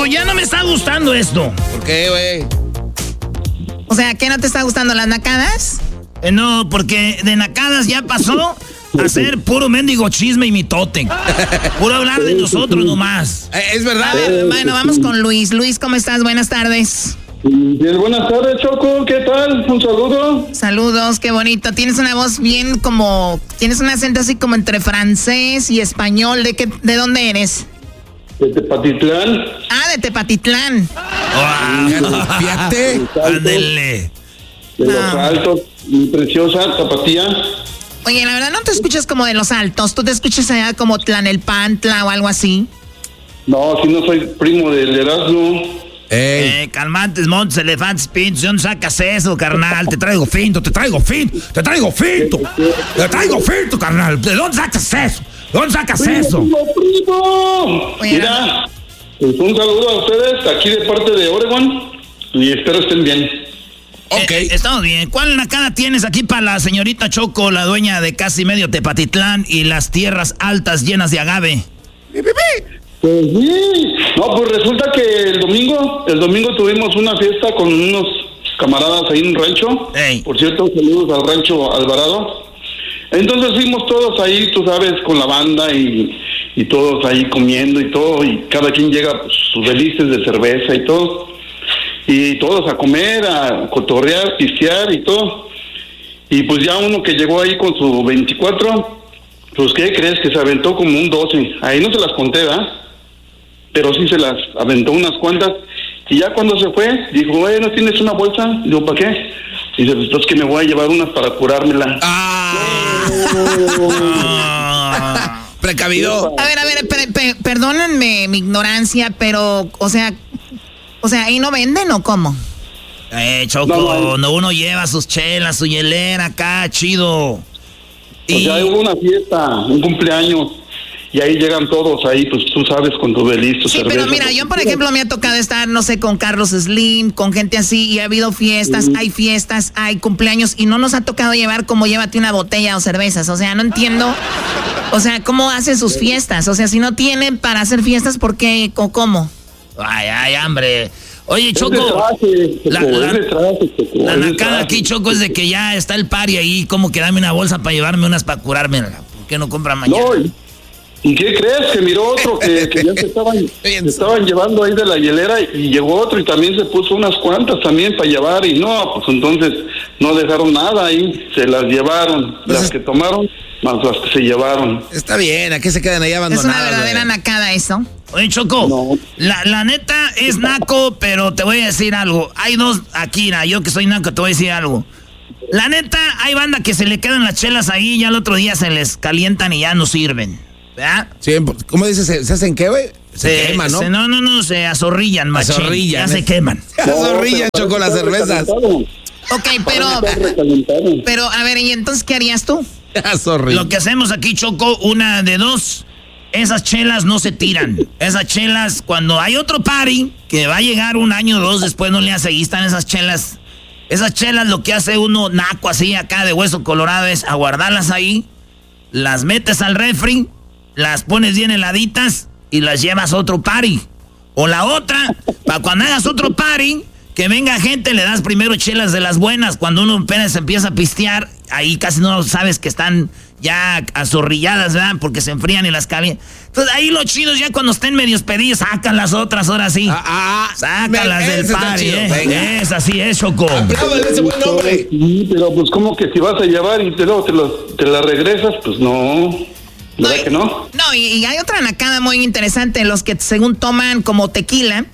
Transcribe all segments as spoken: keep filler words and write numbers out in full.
Choco, ya no me está gustando esto. ¿Por qué, güey? O sea, ¿qué no te está gustando, las nacadas? Eh, no, porque de nacadas ya pasó a ser puro mendigo chisme y mitote. Puro hablar de nosotros nomás. Eh, es verdad. A ver, bueno, vamos con Luis. Luis, ¿cómo estás? Buenas tardes. Bien, buenas tardes, Choco. ¿Qué tal? Un saludo. Saludos, qué bonito. Tienes una voz bien como... Tienes un acento así como entre francés y español. ¿De qué, de dónde eres? De Tepatitlán. Ah, de Tepatitlán. Wow. Fíjate. Ándele. De Los No. Altos. Mi preciosa Tapatía. Oye, la verdad no te escuchas como de Los Altos. ¿Tú te escuchas allá como Tlanelpantla o algo así? No, si no soy primo del Erasmo. Ey. Eh, calmantes, montes, elefantes, pintos. ¿De dónde sacas eso, carnal? Te traigo finto, te traigo finto, te traigo finto. Te traigo finto, carnal. ¿De dónde sacas eso? ¿De dónde sacas eso? ¡Primo, primo! Oye, Mira, pues un saludo a ustedes aquí de parte de Oregon y espero estén bien. Ok. Eh, estamos bien. ¿Cuál nacada tienes aquí para la señorita Choco, la dueña de casi medio Tepatitlán y las tierras altas llenas de agave? Pues sí. No, pues resulta que el domingo, el domingo tuvimos una fiesta con unos camaradas ahí en un rancho. Ey. Por cierto, saludos al rancho Alvarado. Entonces fuimos todos ahí, tú sabes, con la banda y, y todos ahí comiendo y todo, y cada quien llega pues, sus delices de cerveza y todo. Y todos a comer, a cotorrear, pistear y todo. Y pues ya uno que llegó ahí con su veinticuatro, pues ¿qué crees? Que se aventó como un doce. Ahí no se las conté, ¿verdad? Pero sí se las aventó unas cuantas. Y ya cuando se fue, dijo, eh, ¿no tienes una bolsa? Digo, ¿para qué? Dice, pues entonces que me voy a llevar unas para curármela. Ah. Ah. Precavido. A ver, a ver, per- per- perdónenme mi ignorancia, pero, o sea, o sea, ¿ahí no venden o cómo? Eh, Choco, No, no, uno lleva sus chelas, su hielera acá, chido. Pues ya hubo una fiesta, un cumpleaños, y ahí llegan todos ahí, pues tú sabes, con tu beliz, tu Sí, cerveza. pero mira, yo por ejemplo me ha tocado estar, no sé, con Carlos Slim, con gente así, y ha habido fiestas, hay fiestas, hay cumpleaños, y no nos ha tocado llevar como llévate una botella o cervezas, o sea, no entiendo, o sea, cómo hacen sus fiestas, o sea, si no tienen para hacer fiestas, ¿por qué o cómo? Ay, ay, hambre. Oye, Es de Choco, traje, la, Choco, la- es de traje, Choco, la es de nacada traje. aquí, Choco, es de que ya está el party ahí, como que dame una bolsa para llevarme unas para curarme. ¿Por qué no compra mañana? No, y, ¿y qué crees? Que miró otro que, que ya se estaban, se estaban llevando ahí de la hielera y llegó otro y también se puso unas cuantas también para llevar y no, pues entonces no dejaron nada ahí, se las llevaron, Pues las es- que tomaron más las que se llevaron. Está bien, ¿a qué se quedan ahí Es abandonados? una verdadera güey? nacada eso. Oye, Choco, No. la, la neta es naco, pero te voy a decir algo. Hay dos, Akira, yo que soy naco, te voy a decir algo. La neta, hay banda que se le quedan las chelas ahí y ya el otro día se les calientan y ya no sirven. ¿Verdad? Sí, ¿cómo dices? ¿Se, se hacen qué, güey? Se, queman, ¿no? se- no, no, no, se azorrillan, machín. Azorrillan, Ya se ¿eh? queman. Se zorrillan, No, Choco, las pero cervezas. recalentado. Ok, pero, Para estar recalentado. pero, a ver, ¿y entonces qué harías tú? Zorrillan. Lo que hacemos aquí, Choco, una de dos. Esas chelas no se tiran. Esas chelas, cuando hay otro party, que va a llegar un año o dos después, no le hace, ahí están esas chelas. Esas chelas, lo que hace uno naco así acá de hueso colorado es aguardarlas ahí, las metes al refri, las pones bien heladitas y las llevas a otro party. O la otra, para cuando hagas otro party, que venga gente, le das primero chelas de las buenas. Cuando uno apenas se empieza a pistear, ahí casi no sabes que están ya azorrilladas, ¿verdad? Porque se enfrían y las calientan. Entonces ahí los chidos ya cuando estén medios pedidos, sacan las otras, ahora sí. Ah, ah, Sácalas ese del está party, chido, ¿eh? venga. Es así, es, Choco. Apláudale ese buen nombre. Sí, pero pues como que si vas a llevar y te, luego te, lo- te la regresas, pues no. ¿Verdad y- que no? No, y, y hay otra nacada muy interesante, los que según toman como tequila,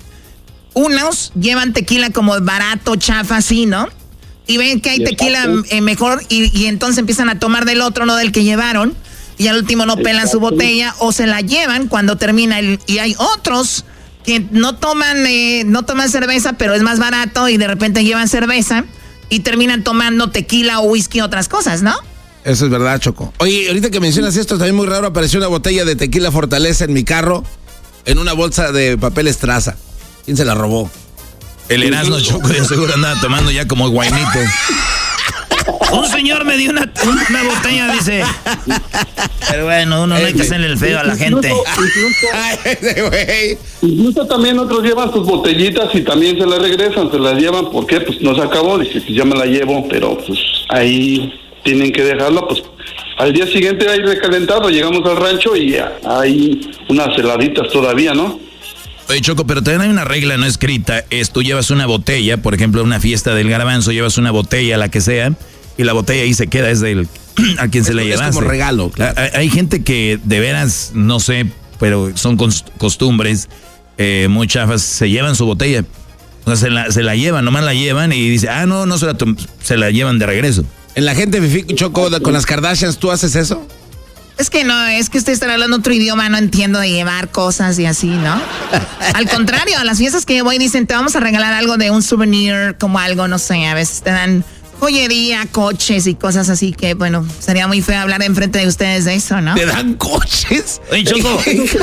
unos llevan tequila como barato, chafa, así, ¿no? Y ven que hay tequila eh, mejor y, y entonces empiezan a tomar del otro, no del que llevaron, y al último no pelan su botella o se la llevan cuando termina el... Y hay otros que no toman, eh, no toman cerveza, pero es más barato y de repente llevan cerveza y terminan tomando tequila o whisky o otras cosas, ¿no? Eso es verdad, Choco. Oye, ahorita que mencionas esto, también muy raro, apareció una botella de tequila Fortaleza en mi carro, en una bolsa de papel estraza. ¿Quién se la robó? El Erasmo, Choco, de seguro andaba tomando ya como guainito. Un señor me dio una, una botella, dice. Pero bueno, uno no hay que hacerle el feo a la gente. Incluso, incluso también otros llevan sus botellitas y también se las regresan, se las llevan. ¿Por qué? Pues no se acabó, dice, pues ya me la llevo, pero pues ahí tienen que dejarla, pues al día siguiente hay recalentado, llegamos al rancho y hay unas heladitas todavía, ¿no? Oye, Choco, pero también hay una regla no escrita, es tú llevas una botella, por ejemplo, a una fiesta del Garbanzo, llevas una botella, la que sea, y la botella ahí se queda, es del a quien se la llevaste. Es como regalo, claro. Hay, hay gente que de veras, no sé, pero son costumbres eh, muy chafas, se llevan su botella, o sea, se la, se la llevan, nomás la llevan y dice, ah, no, no se la, se la llevan de regreso. En la gente fifi, Choco, con las Kardashians, ¿tú haces eso? Es que no, es que ustedes están hablando otro idioma, no entiendo de llevar cosas y así, ¿no? Al contrario, a las fiestas que yo voy dicen, te vamos a regalar algo de un souvenir, como algo, no sé, a veces te dan joyería, coches y cosas así que, bueno, sería muy feo hablar enfrente de ustedes de eso, ¿no? ¿Te dan coches? Oye, Choco.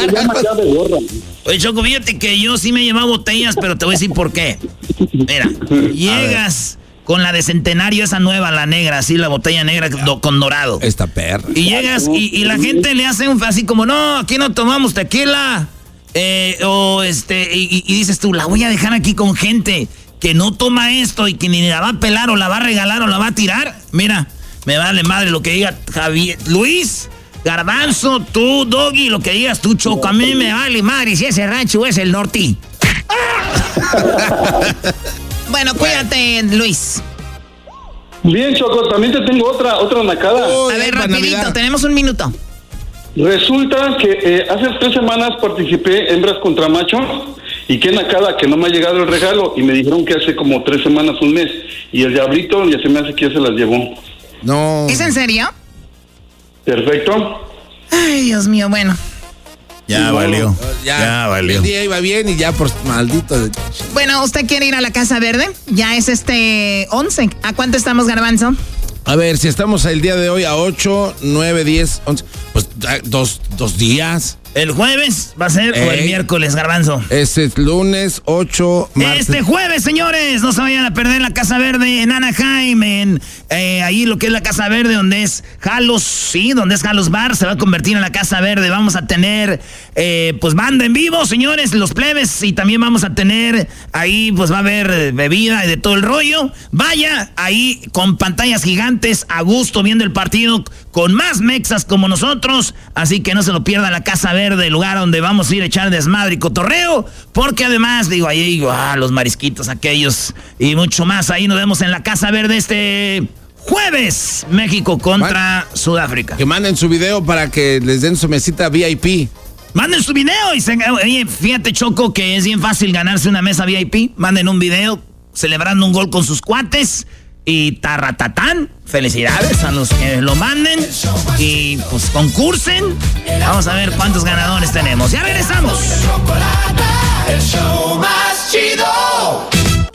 Oye, Choco, fíjate que yo sí me he llevado botellas, pero te voy a decir por qué. Mira, llegas con la de Centenario, esa nueva, la negra, así, la botella negra do, con dorado. Esta perra. Y llegas y, y la gente le hace un así como, no, aquí no tomamos tequila. Eh, o este, y, y dices tú, la voy a dejar aquí con gente que no toma esto y que ni la va a pelar o la va a regalar o la va a tirar. Mira, me vale madre lo que diga Javier, Luis, Garbanzo, tú, Doggy, lo que digas tú, Choco. A mí me vale madre si ese rancho es el norte. Bueno, cuídate, Luis. Bien, Choco, también te tengo otra otra nacada. A ver, rapidito, tenemos un minuto. Resulta que eh, hace tres semanas participé hembras contra macho y qué nacada que no me ha llegado el regalo y me dijeron que hace como tres semanas, un mes, y el diablito ya se me hace que ya se las llevó. No. ¿Es en serio? Perfecto. Ay, Dios mío, bueno. Ya no, valió, ya, ya valió. El día iba bien y ya por maldito. Bueno, ¿usted quiere ir a la Casa Verde? Ya es este once. ¿A cuánto estamos, Garbanzo? A ver, si estamos el día de hoy a ocho, nueve, diez, once, pues dos, dos días. ¿El jueves va a ser Ey. o el miércoles, Garbanzo? Este es lunes, ocho, martes. Este jueves, señores, no se vayan a perder la Casa Verde en Anaheim, en eh, ahí lo que es la Casa Verde, donde es Jalos, sí, donde es Jalos Bar, se va a convertir en la Casa Verde. Vamos a tener, eh, pues, banda en vivo, señores, los plebes, y también vamos a tener ahí, pues, va a haber bebida y de todo el rollo. Vaya, ahí con pantallas gigantes, a gusto, viendo el partido, con más mexas como nosotros, así que no se lo pierdan la Casa Verde, el lugar donde vamos a ir a echar desmadre y cotorreo, porque además, digo, ahí digo, ah, los marisquitos aquellos y mucho más, ahí nos vemos en la Casa Verde este jueves, México contra Man, Sudáfrica. Que manden su video para que les den su mesita V I P. Manden su video y se, oye, fíjate, Choco, que es bien fácil ganarse una mesa V I P. Manden un video celebrando un gol con sus cuates y tarratatán. Felicidades a los que lo manden y pues concursen. Vamos a ver cuántos ganadores tenemos. Ya regresamos. El show más chido.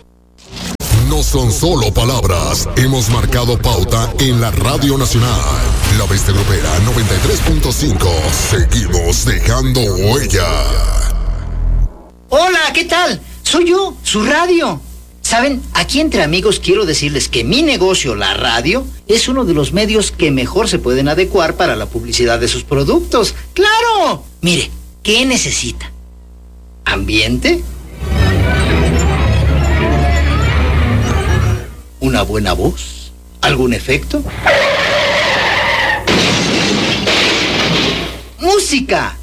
No son solo palabras, hemos marcado pauta en la Radio Nacional. La Bestia Grupera noventa y tres punto cinco. Seguimos dejando huella. Hola, ¿qué tal? Soy yo, su radio. Saben, aquí entre amigos quiero decirles que mi negocio, la radio, es uno de los medios que mejor se pueden adecuar para la publicidad de sus productos. ¡Claro! Mire, ¿qué necesita? ¿Ambiente? ¿Una buena voz? ¿Algún efecto? ¡Música!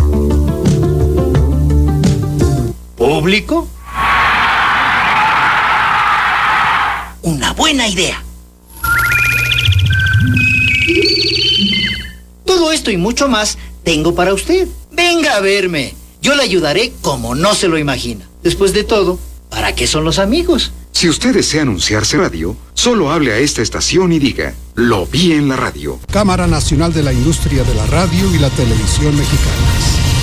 ¿Público? Una buena idea. Todo esto y mucho más tengo para usted. Venga a verme. Yo le ayudaré como no se lo imagina. Después de todo, ¿para qué son los amigos? Si usted desea anunciarse en radio, solo hable a esta estación y diga, lo vi en la radio. Cámara Nacional de la Industria de la Radio y la Televisión Mexicanas.